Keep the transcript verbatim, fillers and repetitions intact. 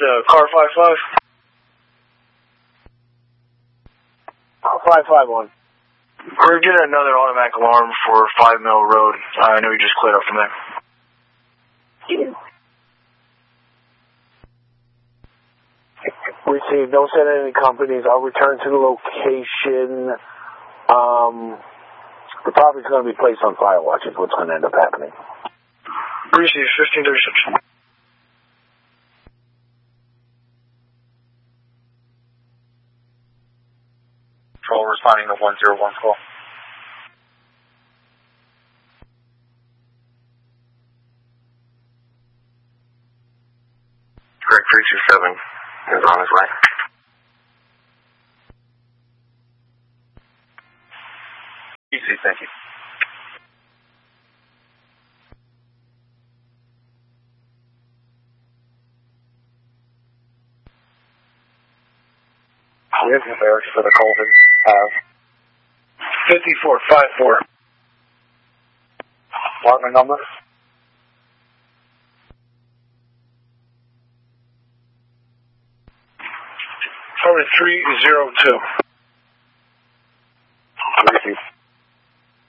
uh, car five five. five five one. We're getting another automatic alarm for five Mill Road. Uh, I know you just cleared up from there. Received. Don't send any companies. I'll return to the location. Um, the property's going to be placed on fire watch is what's going to end up happening. Received, fifteen thirty-six. Control responding to one zero one call. Greg three two seven is on his way. Easy, thank you. We have the barracks for the Colvin Ave. fifty-four fifty-four. Apartment number? Apartment three zero two.